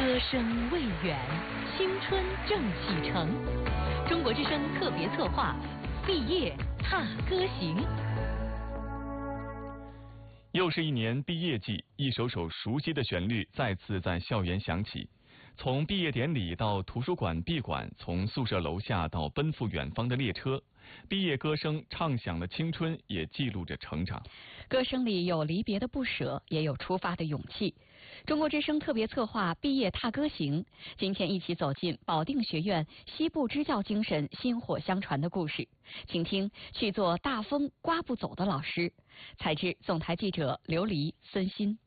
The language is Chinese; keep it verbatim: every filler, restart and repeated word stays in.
歌声未远，青春正启程。中国之声特别策划《毕业踏歌行》。 又是一年毕业季，一首首熟悉的旋律再次在校园响起。从毕业典礼到图书馆闭馆，从宿舍楼下到奔赴远方的列车，毕业歌声唱响了青春，也记录着成长。 歌声里有离别的不舍，也有出发的勇气。中国之声特别策划《毕业踏歌行》，今天一起走进保定学院西部支教精神薪火相传的故事，请听去做大风刮不走的老师。采制总台记者刘黎、孙鑫。